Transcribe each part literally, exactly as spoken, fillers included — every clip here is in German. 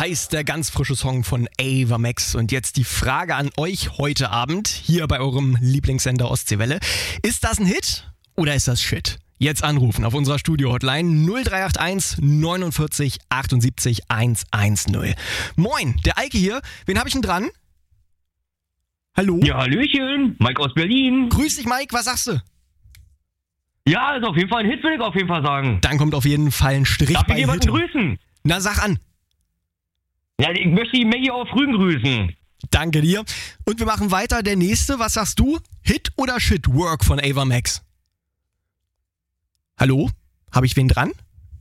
heißt der ganz frische Song von Ava Max. Und jetzt die Frage an euch heute Abend, hier bei eurem Lieblingssender Ostseewelle. Ist das ein Hit oder ist das Shit? Jetzt anrufen auf unserer Studio-Hotline null drei acht eins neunundvierzig achtundsiebzig hundertzehn. Moin, der Eike hier. Wen habe ich denn dran? Hallo? Ja, hallöchen, Mike aus Berlin. Grüß dich, Mike, was sagst du? Ja, ist auf jeden Fall ein Hit, will ich auf jeden Fall sagen. Dann kommt auf jeden Fall ein Strich Darf bei ich jemanden Hit. grüßen? Na, sag an. Ja, ich möchte die Maggie auf Rügen grüßen. Danke dir. Und wir machen weiter. Der nächste, was sagst du? Hit oder Shit? Work von Ava Max. Hallo? Habe ich wen dran?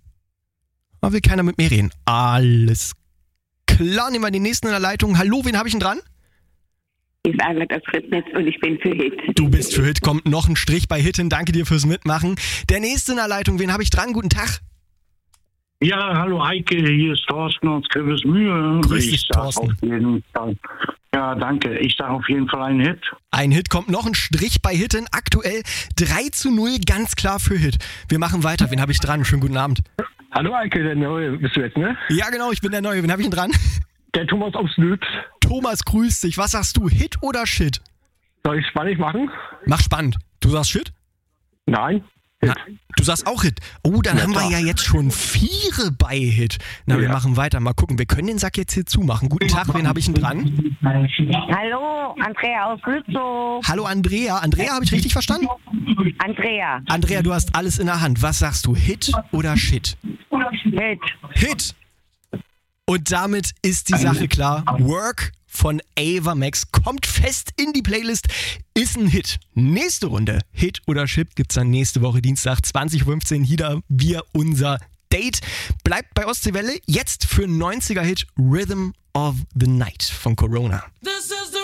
Da will keiner mit mir reden. Alles klar, nehmen wir den nächsten in der Leitung. Hallo, wen habe ich denn dran? Ich war einmal das Fritznetz und ich bin für Hit. Du bist für Hit, kommt noch ein Strich bei Hit hin. Danke dir fürs Mitmachen. Der nächste in der Leitung, wen habe ich dran? Guten Tag. Ja, hallo Eike, hier ist Thorsten aus Grevesmühle. Grüß dich, Ich sag Thorsten. auf jeden Fall, ja, danke. Ich sage auf jeden Fall einen Hit. Ein Hit, kommt noch ein Strich bei Hit hin. Aktuell drei zu null, ganz klar für Hit. Wir machen weiter. Wen habe ich dran? Schönen guten Abend. Hallo Eike, der Neue bist du jetzt, ne? Ja, genau, ich bin der Neue. Wen habe ich denn dran? Der Thomas aus Lübs. Thomas, grüß dich. Was sagst du? Hit oder Shit? Soll ich spannend machen? Mach spannend. Du sagst Shit? Nein. Na, du sagst auch Hit. Oh, dann Ja, haben wir klar. ja jetzt schon vier bei Hit. Na, wir Ja. machen weiter. Mal gucken. Wir können den Sack jetzt hier zumachen. Guten Tag, wen habe ich denn dran? Hallo, Andrea aus Lützow. Hallo Andrea. Andrea, habe ich richtig verstanden? Andrea, Andrea, du hast alles in der Hand. Was sagst du? Hit oder Shit? Hit. Hit. Und damit ist die Sache klar. Work von Ava Max kommt fest in die Playlist, ist ein Hit. Nächste Runde, Hit oder Shit, gibt's dann nächste Woche Dienstag zwanzig Uhr fünfzehn hier wir unser Date. Bleibt bei Ostseewelle, jetzt für neunziger Hit Rhythm of the Night von Corona. The